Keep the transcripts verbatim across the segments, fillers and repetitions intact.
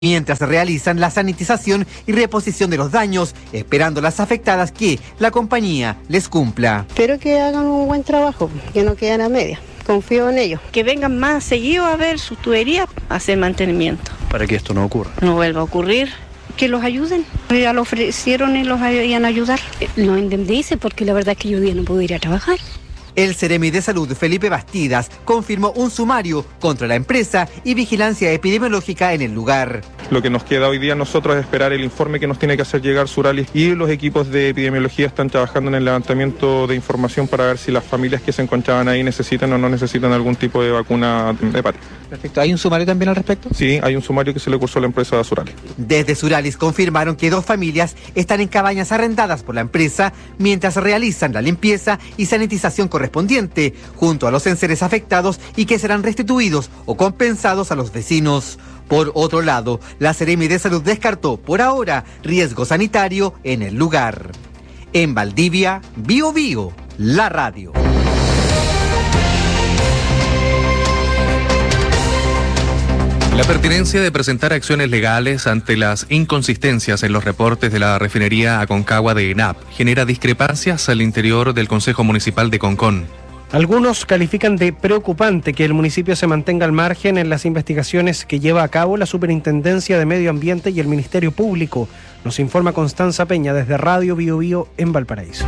mientras realizan la sanitización y reposición de los daños, esperando las afectadas que la compañía les cumpla. Espero que hagan un buen trabajo, que no queden a media. Confío en ellos. Que vengan más seguido a ver sus tuberías, a hacer mantenimiento. Para que esto no ocurra. No vuelva a ocurrir. Que los ayuden. Ya lo ofrecieron y los iban a ayudar. No indemnice porque la verdad es que yo día no puedo ir a trabajar. El Seremi de Salud, Felipe Bastidas, confirmó un sumario contra la empresa y vigilancia epidemiológica en el lugar. Lo que nos queda hoy día a nosotros es esperar el informe que nos tiene que hacer llegar Suralis, y los equipos de epidemiología están trabajando en el levantamiento de información para ver si las familias que se encontraban ahí necesitan o no necesitan algún tipo de vacuna hepática. Perfecto. ¿Hay un sumario también al respecto? Sí, hay un sumario que se le cursó a la empresa de Suralis. Desde Suralis confirmaron que dos familias están en cabañas arrendadas por la empresa mientras realizan la limpieza y sanitización correspondiente junto a los enseres afectados y que serán restituidos o compensados a los vecinos. Por otro lado, la Seremi de Salud descartó por ahora riesgo sanitario en el lugar. En Valdivia, Bio Bio, la radio. La pertinencia de presentar acciones legales ante las inconsistencias en los reportes de la refinería Aconcagua de ENAP genera discrepancias al interior del Consejo Municipal de Concón. Algunos califican de preocupante que el municipio se mantenga al margen en las investigaciones que lleva a cabo la Superintendencia de Medio Ambiente y el Ministerio Público. Nos informa Constanza Peña desde Radio Bio Bio en Valparaíso.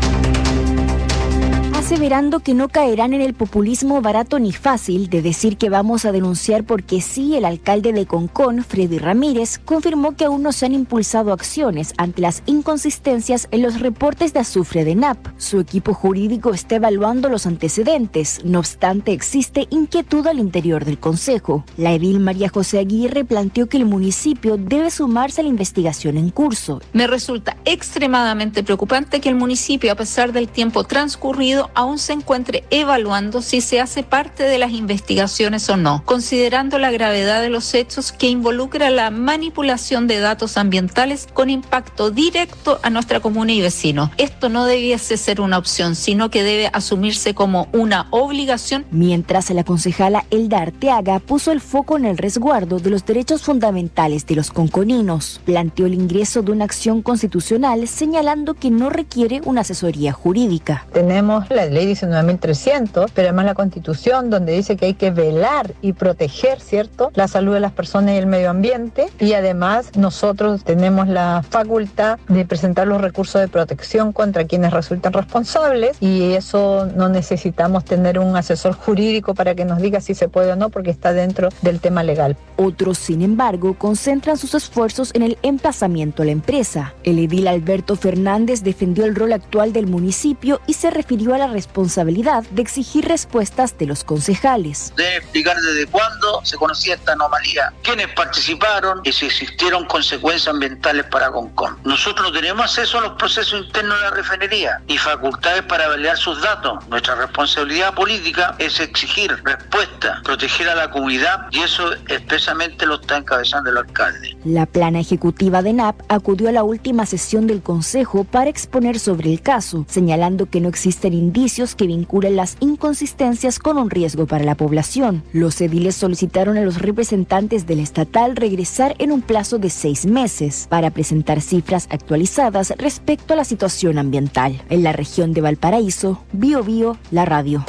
Aseverando que no caerán en el populismo barato ni fácil de decir que vamos a denunciar porque sí, el alcalde de Concón, Freddy Ramírez, confirmó que aún no se han impulsado acciones ante las inconsistencias en los reportes de azufre de ENAP. Su equipo jurídico está evaluando los antecedentes, no obstante existe inquietud al interior del consejo. La edil María José Aguirre planteó que el municipio debe sumarse a la investigación en curso. Me resulta extremadamente preocupante que el municipio, a pesar del tiempo transcurrido, aún se encuentre evaluando si se hace parte de las investigaciones o no, considerando la gravedad de los hechos que involucra la manipulación de datos ambientales con impacto directo a nuestra comuna y vecinos. Esto no debiese ser una opción, sino que debe asumirse como una obligación. Mientras la concejala Elda Arteaga puso el foco en el resguardo de los derechos fundamentales de los conconinos, planteó el ingreso de una acción constitucional señalando que no requiere una asesoría jurídica. Tenemos la ley diecinueve mil trescientos, pero además la Constitución, donde dice que hay que velar y proteger, ¿cierto?, la salud de las personas y el medio ambiente, y además nosotros tenemos la facultad de presentar los recursos de protección contra quienes resultan responsables, y eso no necesitamos tener un asesor jurídico para que nos diga si se puede o no, porque está dentro del tema legal. Otros, sin embargo, concentran sus esfuerzos en el emplazamiento a la empresa. El edil Alberto Fernández defendió el rol actual del municipio y se refirió a la responsabilidad de exigir respuestas de los concejales. Debe explicar desde cuándo se conocía esta anomalía, quiénes participaron y si existieron consecuencias ambientales para Concón. Nosotros no tenemos acceso a los procesos internos de la refinería y facultades para validar sus datos. Nuestra responsabilidad política es exigir respuesta, proteger a la comunidad, y eso expresamente lo está encabezando el alcalde. La plana ejecutiva de ENAP acudió a la última sesión del consejo para exponer sobre el caso, señalando que no existen indicios que vinculen las inconsistencias con un riesgo para la población. Los ediles solicitaron a los representantes del estatal regresar en un plazo de seis meses para presentar cifras actualizadas respecto a la situación ambiental. En la región de Valparaíso, Bio Bio, la radio.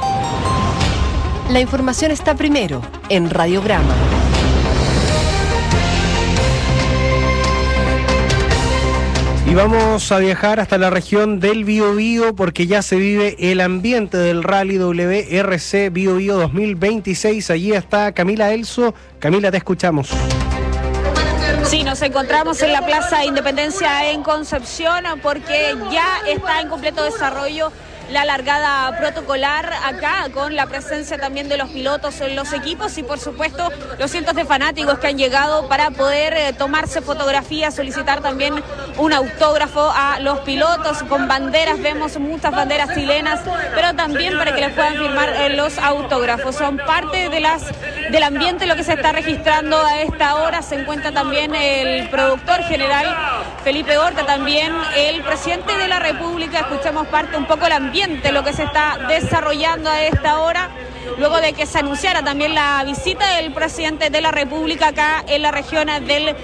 La información está primero en Radiograma. Y vamos a viajar hasta la región del Biobío porque ya se vive el ambiente del Rally W R C Biobío dos mil veintiséis. Allí está Camila Elso. Camila, te escuchamos. Sí, nos encontramos en la Plaza Independencia en Concepción porque ya está en completo desarrollo la largada protocolar acá, con la presencia también de los pilotos en los equipos y por supuesto los cientos de fanáticos que han llegado para poder eh, tomarse fotografías, solicitar también un autógrafo a los pilotos con banderas. Vemos muchas banderas chilenas, pero también para que les puedan firmar eh, los autógrafos. Son parte de las del ambiente lo que se está registrando a esta hora. Se encuentra también el productor general Felipe Horta, también el presidente de la República. Escuchamos parte un poco el ambiente ambiente lo que se está desarrollando a esta hora, luego de que se anunciara también la visita del presidente de la República acá en la región del